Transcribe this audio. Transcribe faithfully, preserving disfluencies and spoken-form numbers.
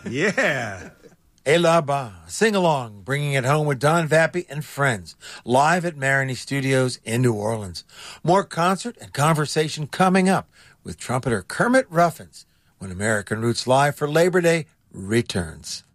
Yeah. Et là-bas, sing-along, bringing it home with Don Vappy and friends, live at Marigny Studios in New Orleans. More concert and conversation coming up with trumpeter Kermit Ruffins when American Roots Live for Labor Day returns.